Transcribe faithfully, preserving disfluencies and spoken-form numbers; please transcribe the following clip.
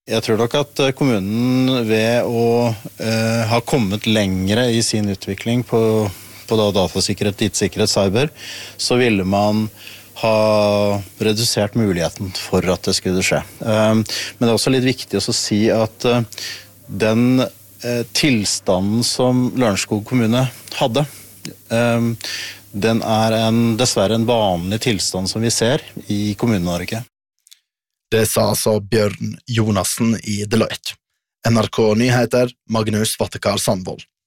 Jeg tror nok at kommunen ved å eh, ha kommet lengre i sin utvikling på, på da datasikkerhet, I T-sikkerhet, cyber, så ville man ha redusert muligheten for at det skulle skje. Um, men det er også litt viktig å si at uh, den uh, tilstanden som Lørenskog kommune hadde, um, den er en, dessverre en vanlig tilstand som vi ser I Kommune-Norge. Det sa altså Bjørn Jonassen I Deloitte. N R K Nyheter, Magnus Vattekar Sandvold.